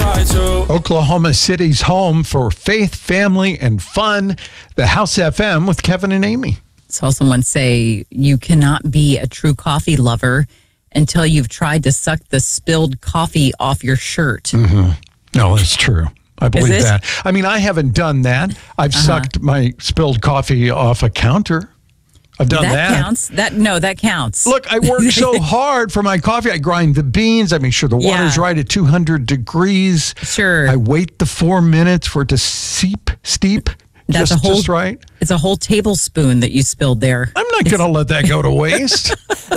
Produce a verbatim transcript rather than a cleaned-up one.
try to. Oklahoma City's home for faith, family, and fun. The House F M with Kevin and Amy. Saw someone say you cannot be a true coffee lover until you've tried to suck the spilled coffee off your shirt. Mm-hmm. No, it's true. I believe it? that. I mean, I haven't done that. I've Uh-huh. sucked my spilled coffee off a counter. I've done that. That counts. That no, that counts. Look, I work so hard for my coffee. I grind the beans. I make sure the water's Yeah. right at two hundred degrees. Sure. I wait the four minutes for it to seep, steep, That's just, a whole, just right. It's a whole tablespoon that you spilled there. I'm not going to let that go to waste.